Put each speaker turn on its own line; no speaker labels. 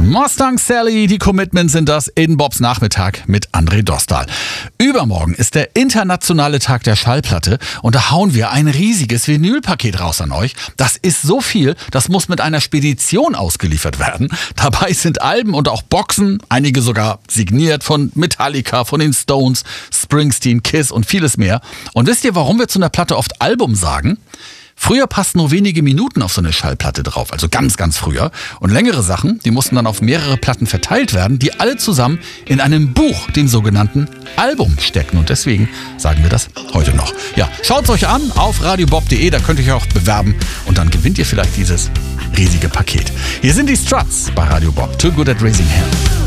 Mustang Sally, die Commitments sind das in Bobs Nachmittag mit André Dostal. Übermorgen ist der internationale Tag der Schallplatte und da hauen wir ein riesiges Vinylpaket raus an euch. Das ist so viel, das muss mit einer Spedition ausgeliefert werden. Dabei sind Alben und auch Boxen, einige sogar signiert von Metallica, von den Stones, Springsteen, Kiss und vieles mehr. Und wisst ihr, warum wir zu einer Platte oft Album sagen? Früher passten nur wenige Minuten auf so eine Schallplatte drauf, also ganz, ganz früher. Und längere Sachen, die mussten dann auf mehrere Platten verteilt werden, die alle zusammen in einem Buch, dem sogenannten Album, stecken. Und deswegen sagen wir das heute noch. Ja, schaut's euch an auf radiobob.de, da könnt ihr euch auch bewerben und dann gewinnt ihr vielleicht dieses riesige Paket. Hier sind die Struts bei Radio Bob. Too Good at Raising Hell.